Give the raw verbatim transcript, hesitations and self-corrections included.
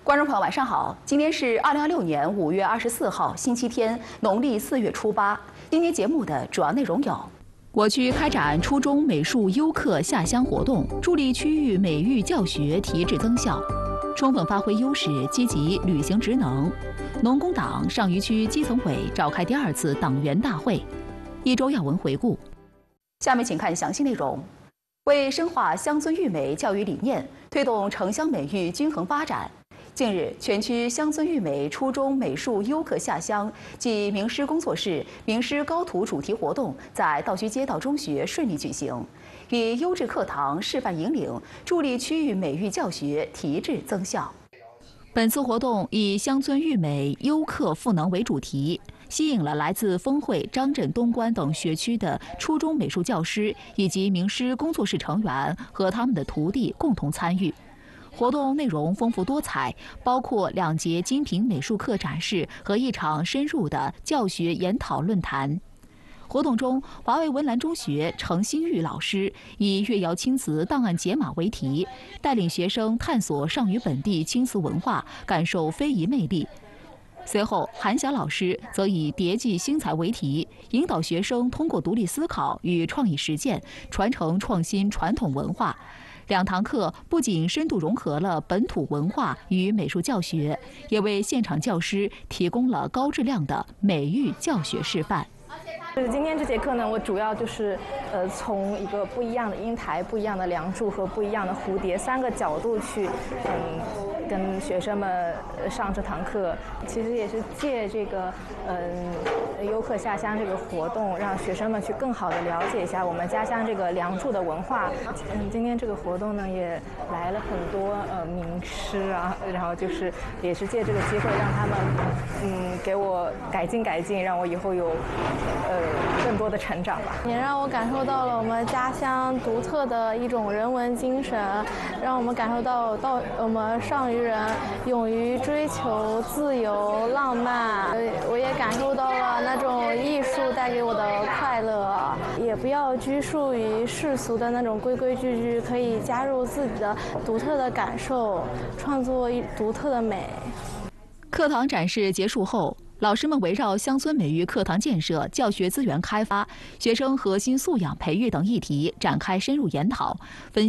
观众朋友，晚上好！今天是二零二六年五月二十四号，星期天，农历四月初八。今天节目的主要内容有：我区开展初中美术优课下乡活动，助力区域美育教学提质增效，充分发挥优势，积极履行职能。农工党上虞区基层委召开第二次党员大会。一周要闻回顾，下面请看详细内容。为深化乡村育美教育理念，推动城乡美育均衡发展。近日，全区乡村育美初中美术优课下乡暨名师工作室、名师高图主题活动在道居街道中学顺利举行，以优质课堂示范引领，助力区域美育教学提质增效。本次活动以乡村育美优课赋能为主题，吸引了来自丰汇、张镇、东关等学区的初中美术教师以及名师工作室成员和他们的徒弟共同参与。活动内容丰富多彩，包括两节精品美术课展示和一场深入的教学研讨论坛。活动中，华为文澜中学程新玉老师以“越窑青瓷档案解码”为题，带领学生探索上虞本地青瓷文化，感受非遗魅力。随后，韩晓老师则以“叠记新材”为题，引导学生通过独立思考与创意实践，传承创新传统文化。两堂课不仅深度融合了本土文化与美术教学，也为现场教师提供了高质量的美育教学示范。 就是今天这节课呢，我主要就是呃从一个不一样的音台、不一样的梁柱和不一样的蝴蝶三个角度去嗯跟学生们上这堂课。其实也是借这个嗯优课下乡这个活动，让学生们去更好的了解一下我们家乡这个梁柱的文化。嗯，今天这个活动呢也来了很多呃名师啊，然后就是也是借这个机会让他们嗯给我改进改进，让我以后有呃。更多的成长吧， 也让我感受到了我们家乡独特的一种人文精神，让我们感受到到我们上虞人勇于追求自由浪漫。我也感受到了那种艺术带给我的快乐，也不要拘束于世俗的那种规规矩矩，可以加入自己的独特的感受，创作一独特的美。 课堂展示结束后，老师们围绕乡村美育课堂建设、教学资源开发、学生核心素养培育等议题展开深入研讨，分